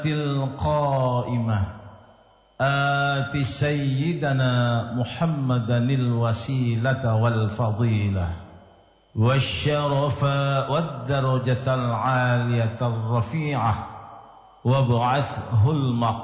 القائمة آت سيدنا محمدا الوسيلة والفضيلة والشرف والدرجة العالية الرفيعة وابعثه المقام